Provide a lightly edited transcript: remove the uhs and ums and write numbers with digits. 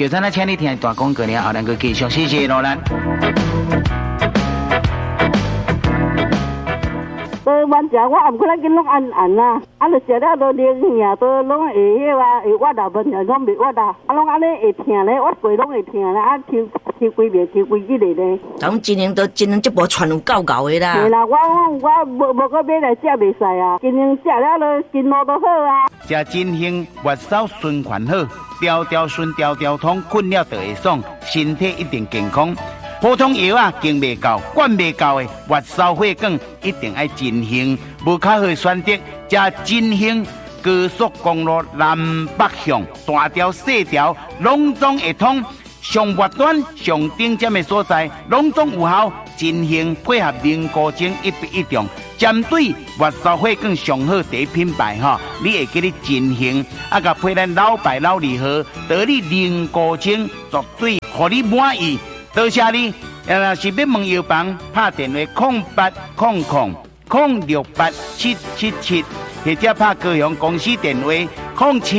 就咱请你听大广告了，后咱个继续，谢谢罗兰。 晚食我暗过来跟拢按啦，就食了都灵呀，都拢会迄个会挖到本呀，拢袂挖到，拢安尼会疼咧，挖过拢会疼咧，抽规面抽规几日咧。 咱今年这部传有够的啦。 是啦，我无个买来食袂使啊，今年食了都筋络都好啊。 食真兴，月嫂循环好，条条顺条条通，困了就会爽，身体一定健康。普通药啊，经未到，管未到的，月嫂血管一定爱真兴。无较好选择，食真兴高速公路南北向，大条细条，拢总会通。上末端、上顶尖的所在，拢总有效。真兴配合凝固精一比一中，针对月嫂血管上好第一品牌哈，你会记得真兴，甲配咱老牌老二号，得你凝固精绝对互你满意。多谢你，若是要问药房，拍电话0800 068 777，或者拍高雄公司电话07。